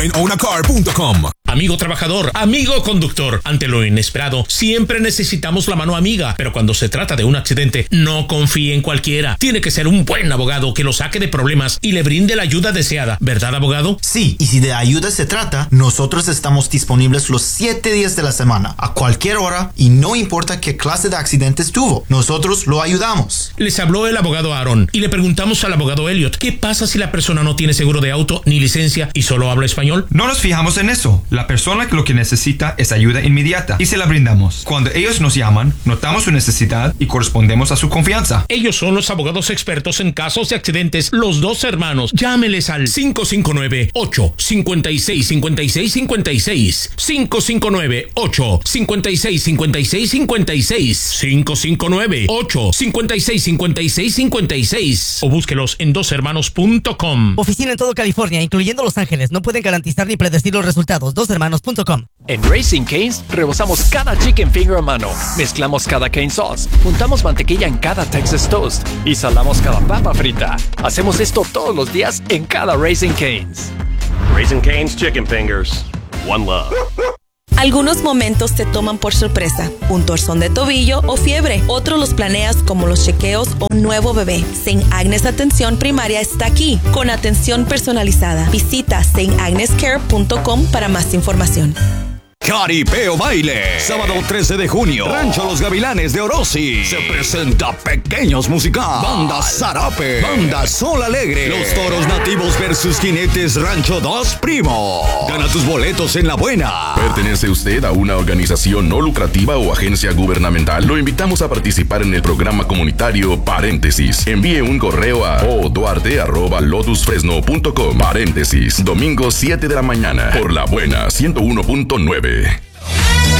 o en ownacar.com. Amigo trabajador, amigo conductor, ante lo inesperado, siempre necesitamos la mano amiga, pero cuando se trata de un accidente, no confíe en cualquiera. Tiene que ser un buen abogado que lo saque de problemas y le brinde la ayuda deseada, ¿verdad, abogado? Sí, y si de ayuda se trata, nosotros estamos disponibles los 7 días de la semana, a cualquier hora, y no importa qué clase de accidentes tuvo, nosotros lo ayudamos. Les habló el abogado Aaron y le preguntamos al abogado Elliot, ¿qué pasa si la persona no tiene seguro de auto ni licencia y solo habla español? No nos fijamos en eso. La persona que lo que necesita es ayuda inmediata y se la brindamos. Cuando ellos nos llaman, notamos su necesidad y correspondemos a su confianza. Ellos son los abogados expertos en casos de accidentes, los dos hermanos. Llámeles al 559-856-5656. 559-856-5656. 559-856-5656. O búsquelos en doshermanos.com. Oficina en todo California, incluyendo Los Ángeles. No pueden garantizar ni predecir los resultados. Doshermanos.com. En Raising Cane's rebozamos cada chicken finger a mano, mezclamos cada cane sauce, juntamos mantequilla en cada Texas toast y salamos cada papa frita. Hacemos esto todos los días en cada Raising Cane's. Raising Cane's Chicken Fingers. One love. Algunos momentos te toman por sorpresa, un torzón de tobillo o fiebre. Otros los planeas como los chequeos o un nuevo bebé. St. Agnes Atención Primaria está aquí con atención personalizada. Visita stagnescare.com para más información. Jaripeo Baile, sábado 13 de junio, Rancho Los Gavilanes de Orosi. Se presenta Pequeños Musical, Banda Zarape, Banda Sol Alegre, Los Toros Nativos versus Jinetes Rancho 2 Primo. Gana tus boletos en La Buena. ¿Pertenece usted a una organización no lucrativa o agencia gubernamental? Lo invitamos a participar en el programa comunitario Paréntesis. Envíe un correo a oduarte@lotusfresno.com. Paréntesis, domingo 7 de la mañana, por La Buena 101.9.